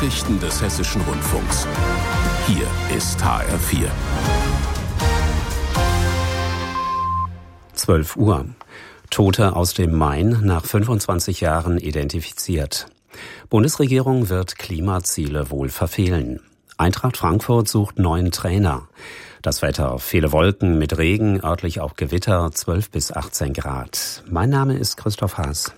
Nachrichten des Hessischen Rundfunks. Hier ist HR4. 12 Uhr. Tote aus dem Main nach 25 Jahren identifiziert. Bundesregierung wird Klimaziele wohl verfehlen. Eintracht Frankfurt sucht neuen Trainer. Das Wetter, viele Wolken mit Regen, örtlich auch Gewitter, 12 bis 18 Grad. Mein Name ist Christoph Haas.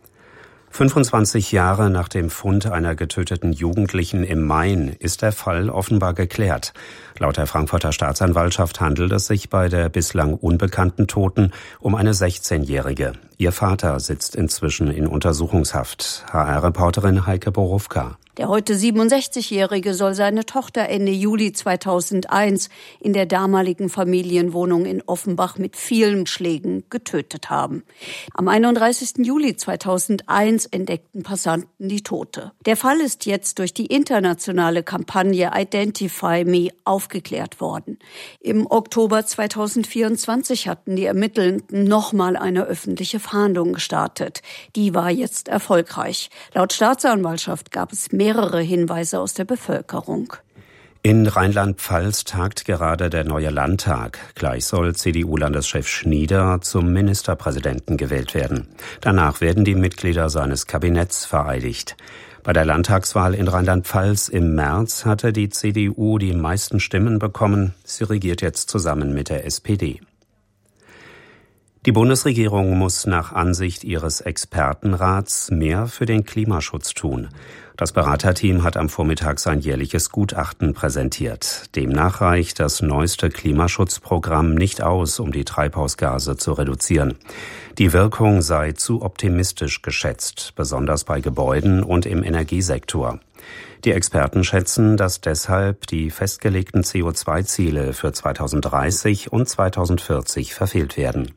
25 Jahre nach dem Fund einer getöteten Jugendlichen im Main ist der Fall offenbar geklärt. Laut der Frankfurter Staatsanwaltschaft handelt es sich bei der bislang unbekannten Toten um eine 16-Jährige. Ihr Vater sitzt inzwischen in Untersuchungshaft. HR-Reporterin Heike Borufka. Der heute 67-Jährige soll seine Tochter Ende Juli 2001 in der damaligen Familienwohnung in Offenbach mit vielen Schlägen getötet haben. Am 31. Juli 2001 entdeckten Passanten die Tote. Der Fall ist jetzt durch die internationale Kampagne Identify Me aufgeklärt worden. Im Oktober 2024 hatten die Ermittelnden nochmal eine öffentliche Fahndung gestartet. Die war jetzt erfolgreich. Laut Staatsanwaltschaft gab es mehrere Hinweise aus der Bevölkerung. In Rheinland-Pfalz tagt gerade der neue Landtag. Gleich soll CDU-Landeschef Schnieder zum Ministerpräsidenten gewählt werden. Danach werden die Mitglieder seines Kabinetts vereidigt. Bei der Landtagswahl in Rheinland-Pfalz im März hatte die CDU die meisten Stimmen bekommen. Sie regiert jetzt zusammen mit der SPD. Die Bundesregierung muss nach Ansicht ihres Expertenrats mehr für den Klimaschutz tun. Das Beraterteam hat am Vormittag sein jährliches Gutachten präsentiert. Demnach reicht das neueste Klimaschutzprogramm nicht aus, um die Treibhausgase zu reduzieren. Die Wirkung sei zu optimistisch geschätzt, besonders bei Gebäuden und im Energiesektor. Die Experten schätzen, dass deshalb die festgelegten CO2-Ziele für 2030 und 2040 verfehlt werden.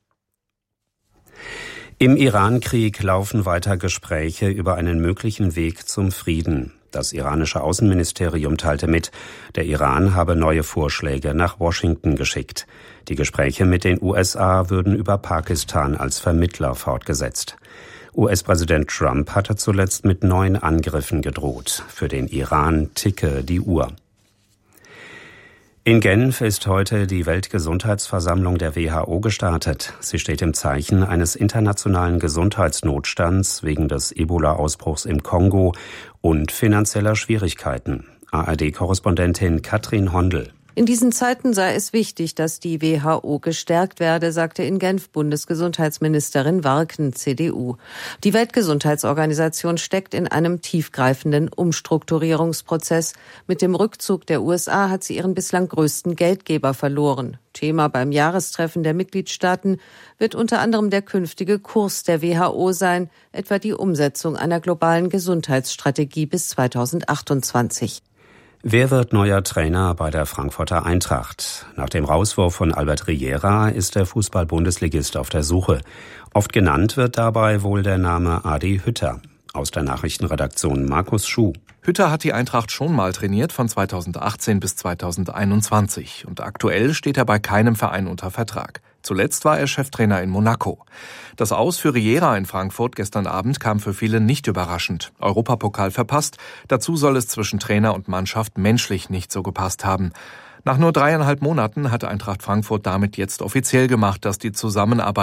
Im Iran-Krieg laufen weiter Gespräche über einen möglichen Weg zum Frieden. Das iranische Außenministerium teilte mit, der Iran habe neue Vorschläge nach Washington geschickt. Die Gespräche mit den USA würden über Pakistan als Vermittler fortgesetzt. US-Präsident Trump hatte zuletzt mit neuen Angriffen gedroht. Für den Iran ticke die Uhr. In Genf ist heute die Weltgesundheitsversammlung der WHO gestartet. Sie steht im Zeichen eines internationalen Gesundheitsnotstands wegen des Ebola-Ausbruchs im Kongo und finanzieller Schwierigkeiten. ARD-Korrespondentin Katrin Hondel. In diesen Zeiten sei es wichtig, dass die WHO gestärkt werde, sagte in Genf Bundesgesundheitsministerin Warken, CDU. Die Weltgesundheitsorganisation steckt in einem tiefgreifenden Umstrukturierungsprozess. Mit dem Rückzug der USA hat sie ihren bislang größten Geldgeber verloren. Thema beim Jahrestreffen der Mitgliedstaaten wird unter anderem der künftige Kurs der WHO sein, etwa die Umsetzung einer globalen Gesundheitsstrategie bis 2028. Wer wird neuer Trainer bei der Frankfurter Eintracht? Nach dem Rauswurf von Albert Riera ist der Fußball-Bundesligist auf der Suche. Oft genannt wird dabei wohl der Name Adi Hütter. Aus der Nachrichtenredaktion Markus Schuh. Hütter hat die Eintracht schon mal trainiert, von 2018 bis 2021. Und aktuell steht er bei keinem Verein unter Vertrag. Zuletzt war er Cheftrainer in Monaco. Das Aus für Riera in Frankfurt gestern Abend kam für viele nicht überraschend. Europapokal verpasst. Dazu soll es zwischen Trainer und Mannschaft menschlich nicht so gepasst haben. Nach nur 3,5 Monaten hat Eintracht Frankfurt damit jetzt offiziell gemacht, dass die Zusammenarbeit